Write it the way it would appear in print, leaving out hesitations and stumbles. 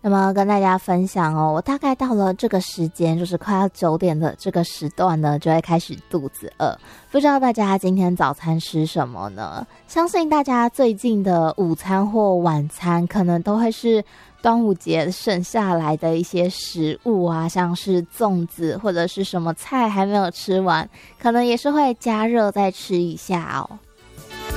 那么跟大家分享哦，我大概到了这个时间，就是快要9点的这个时段呢，就会开始肚子饿。不知道大家今天早餐吃什么呢？相信大家最近的午餐或晚餐可能都会是端午节剩下来的一些食物啊，像是粽子或者是什么菜还没有吃完，可能也是会加热再吃一下哦。